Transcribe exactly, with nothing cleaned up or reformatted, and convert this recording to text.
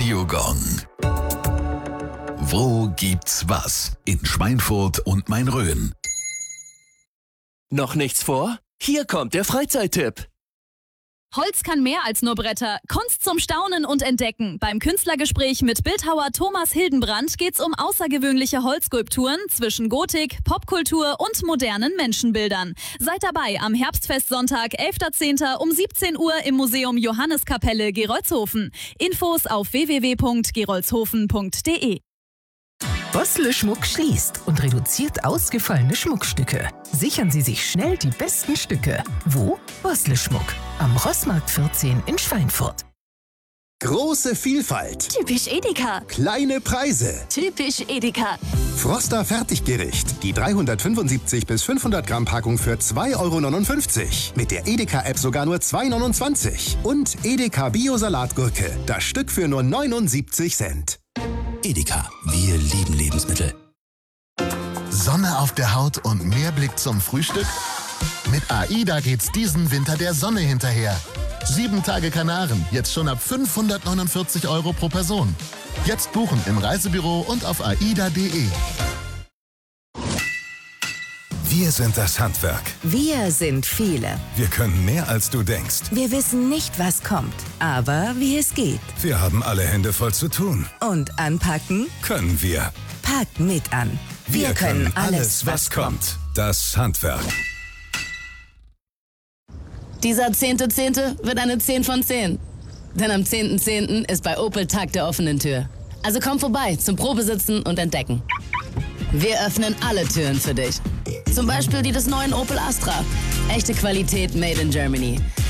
Radiogong. Wo gibt's was? In Schweinfurt und Main-Rhön. Noch nichts vor? Hier kommt der Freizeittipp. Holz kann mehr als nur Bretter. Kunst zum Staunen und Entdecken. Beim Künstlergespräch mit Bildhauer Thomas Hildenbrand geht's um außergewöhnliche Holzskulpturen zwischen Gotik, Popkultur und modernen Menschenbildern. Seid dabei am Herbstfestsonntag, elfter zehnter um siebzehn Uhr im Museum Johanneskapelle Gerolzhofen. Infos auf w w w punkt gerolzhofen punkt d e. Bosle Schmuck schließt und reduziert ausgefallene Schmuckstücke. Sichern Sie sich schnell die besten Stücke. Wo? Bosle Schmuck. Am Rossmarkt vierzehn in Schweinfurt. Große Vielfalt. Typisch Edeka. Kleine Preise. Typisch Edeka. Froster Fertiggericht. Die dreihundertfünfundsiebzig bis fünfhundert Gramm Packung für zwei Euro neunundfünfzig. Mit der Edeka-App sogar nur zwei Euro neunundzwanzig. Und Edeka Bio-Salatgurke. Das Stück für nur neunundsiebzig Cent. Edeka, wir lieben Lebensmittel. Sonne auf der Haut und mehr Blick zum Frühstück? Mit AIDA geht's diesen Winter der Sonne hinterher. Sieben Tage Kanaren, jetzt schon ab fünfhundertneunundvierzig Euro pro Person. Jetzt buchen im Reisebüro und auf aida punkt de. Wir sind das Handwerk. Wir sind viele. Wir können mehr, als du denkst. Wir wissen nicht, was kommt, aber wie es geht. Wir haben alle Hände voll zu tun. Und anpacken? Können wir. Packt mit an. Wir, wir können, können alles, was kommt. Das Handwerk. Dieser zehnte zehnte wird eine zehn von zehn. Denn am zehnten zehnten ist bei Opel Tag der offenen Tür. Also komm vorbei zum Probesitzen und Entdecken. Wir öffnen alle Türen für dich. Zum Beispiel die des neuen Opel Astra. Echte Qualität made in Germany.